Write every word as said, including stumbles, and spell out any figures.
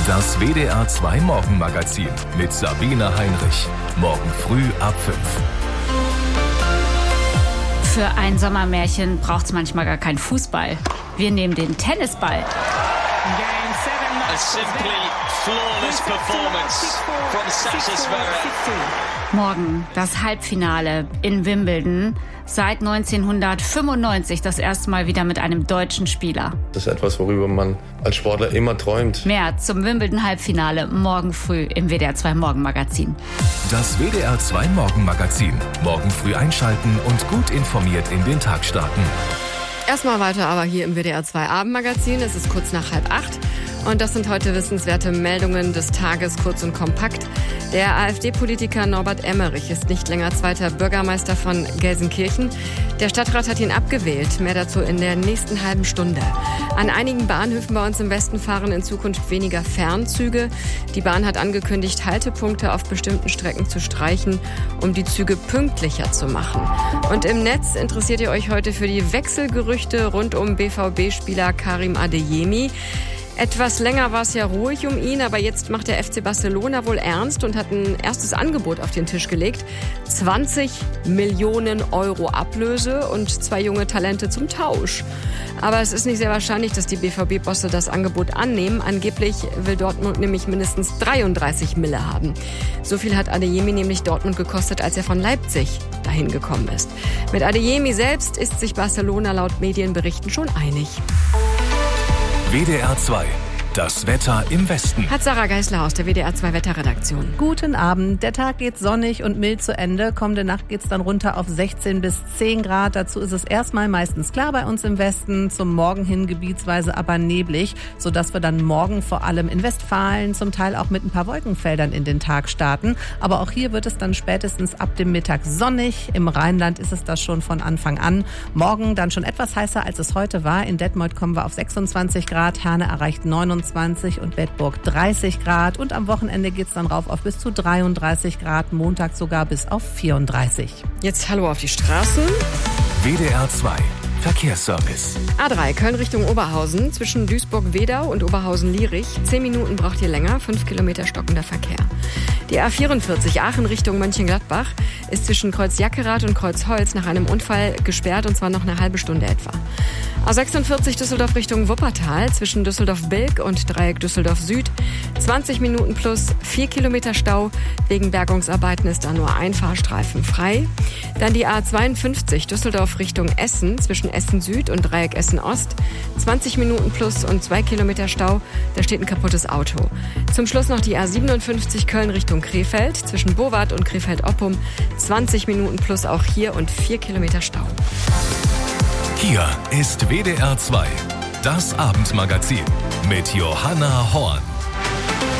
Das W D R zwei Morgenmagazin mit Sabine Heinrich. Morgen früh ab fünf. Für ein Sommermärchen braucht es manchmal gar keinen Fußball. Wir nehmen den Tennisball. A simply flawless performance from Sasha Zverev. Morgen das Halbfinale in Wimbledon. Seit neunzehnhundertfünfundneunzig das erste Mal wieder mit einem deutschen Spieler. Das ist etwas, worüber man als Sportler immer träumt. Mehr zum Wimbledon-Halbfinale morgen früh im W D R zwei Morgenmagazin. Das W D R zwei Morgenmagazin. Morgen früh einschalten und gut informiert in den Tag starten. Erstmal weiter aber hier im W D R zwei Abendmagazin. Es ist kurz nach halb acht. Und das sind heute wissenswerte Meldungen des Tages, kurz und kompakt. Der AfD-Politiker Norbert Emmerich ist nicht länger zweiter Bürgermeister von Gelsenkirchen. Der Stadtrat hat ihn abgewählt. Mehr dazu in der nächsten halben Stunde. An einigen Bahnhöfen bei uns im Westen fahren in Zukunft weniger Fernzüge. Die Bahn hat angekündigt, Haltepunkte auf bestimmten Strecken zu streichen, um die Züge pünktlicher zu machen. Und im Netz interessiert ihr euch heute für die Wechselgerüchte rund um B V B-Spieler Karim Adeyemi. Etwas länger war es ja ruhig um ihn, aber jetzt macht der F C Barcelona wohl ernst und hat ein erstes Angebot auf den Tisch gelegt. zwanzig Millionen Euro Ablöse und zwei junge Talente zum Tausch. Aber es ist nicht sehr wahrscheinlich, dass die B V B-Bosse das Angebot annehmen. Angeblich will Dortmund nämlich mindestens dreiunddreißig Mille haben. So viel hat Adeyemi nämlich Dortmund gekostet, als er von Leipzig dahin gekommen ist. Mit Adeyemi selbst ist sich Barcelona laut Medienberichten schon einig. W D R zwei. Das Wetter im Westen. Hat Sarah Geisler aus der W D R zwei Wetterredaktion. Guten Abend. Der Tag geht sonnig und mild zu Ende. Kommende Nacht geht's dann runter auf sechzehn bis zehn Grad. Dazu ist es erstmal meistens klar bei uns im Westen. Zum Morgen hin gebietsweise aber neblig, sodass wir dann morgen vor allem in Westfalen zum Teil auch mit ein paar Wolkenfeldern in den Tag starten. Aber auch hier wird es dann spätestens ab dem Mittag sonnig. Im Rheinland ist es das schon von Anfang an. Morgen dann schon etwas heißer, als es heute war. In Detmold kommen wir auf sechsundzwanzig Grad. Herne erreicht neunundzwanzig und Bedburg dreißig Grad. Und am Wochenende geht's dann rauf auf bis zu dreiunddreißig Grad, Montag sogar bis auf vierunddreißig. Jetzt Hallo auf die Straßen. W D R zwei. Verkehrsservice. A drei, Köln Richtung Oberhausen, zwischen Duisburg-Wedau und Oberhausen-Lierich. Zehn Minuten braucht ihr länger, fünf Kilometer stockender Verkehr. Die A vierundvierzig, Aachen Richtung Mönchengladbach, ist zwischen Kreuz Jackerath und Kreuz Holz nach einem Unfall gesperrt, und zwar noch eine halbe Stunde etwa. A sechsundvierzig, Düsseldorf Richtung Wuppertal, zwischen Düsseldorf-Bilk und Dreieck Düsseldorf Süd. zwanzig Minuten plus vier Kilometer Stau. Wegen Bergungsarbeiten ist da nur ein Fahrstreifen frei. Dann die A zweiundfünfzig, Düsseldorf Richtung Essen, zwischen Essen Süd und Dreieck Essen Ost. zwanzig Minuten plus und zwei Kilometer Stau. Da steht ein kaputtes Auto. Zum Schluss noch die A siebenundfünfzig, Köln Richtung Krefeld, zwischen Bowart und Krefeld-Oppum. zwanzig Minuten plus auch hier und vier Kilometer Stau. Hier ist W D R zwei. Das Abendmagazin mit Johanna Horn.